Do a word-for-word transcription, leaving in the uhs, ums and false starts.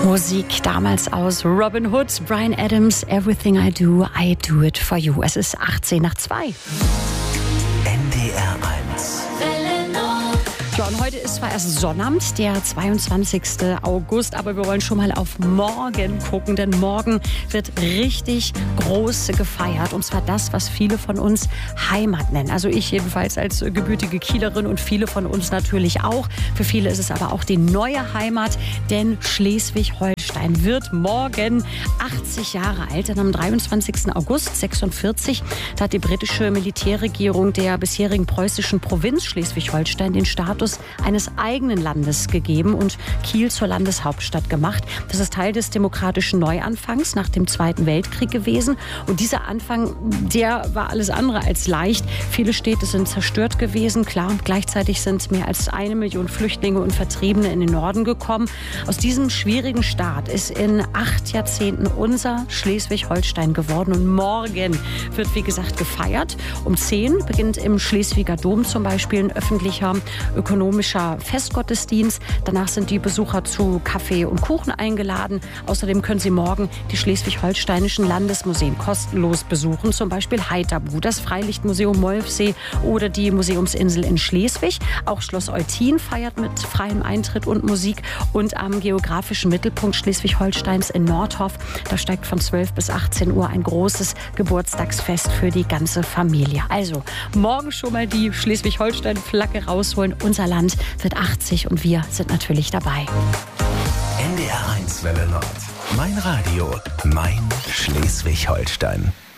Musik damals aus Robin Hood, Bryan Adams, Everything I Do, I Do It For You. Es ist achtzehn nach zwei. N D R eins. Ja, und heute ist zwar erst Sonnabend, der zweiundzwanzigster August, aber wir wollen schon mal auf morgen gucken, denn morgen wird richtig groß gefeiert. Und zwar das, was viele von uns Heimat nennen. Also ich jedenfalls als gebürtige Kielerin und viele von uns natürlich auch. Für viele ist es aber auch die neue Heimat, denn Schleswig-Holstein wird morgen achtzig Jahre alt. Denn am dreiundzwanzigster August sechsundvierzig da hat die britische Militärregierung der bisherigen preußischen Provinz Schleswig-Holstein den Status eines eigenen Landes gegeben und Kiel zur Landeshauptstadt gemacht. Das ist Teil des demokratischen Neuanfangs nach dem Zweiten Weltkrieg gewesen. Und dieser Anfang, der war alles andere als leicht. Viele Städte sind zerstört gewesen. Klar, und gleichzeitig sind mehr als eine Million Flüchtlinge und Vertriebene in den Norden gekommen. Aus diesem schwierigen Start ist in acht Jahrzehnten unser Schleswig-Holstein geworden. Und morgen wird, wie gesagt, gefeiert. Um zehn beginnt im Schleswiger Dom zum Beispiel ein öffentlicher ökonomischer Festgottesdienst. Danach sind die Besucher zu Kaffee und Kuchen eingeladen. Außerdem können sie morgen die schleswig-holsteinischen Landesmuseen kostenlos besuchen. Zum Beispiel Heiterbu, das Freilichtmuseum Molfsee oder die Museumsinsel in Schleswig. Auch Schloss Eutin feiert mit freiem Eintritt und Musik. Und am geografischen Mittelpunkt Schleswig-Holsteins in Nordhof, da steigt von zwölf bis achtzehn Uhr ein großes Geburtstagsfest für die ganze Familie. Also morgen schon mal die Schleswig-Holstein-Flagge rausholen. Unser Land wird achtzig und wir sind natürlich dabei. N D R eins Welle Nord. Mein Radio, mein Schleswig-Holstein.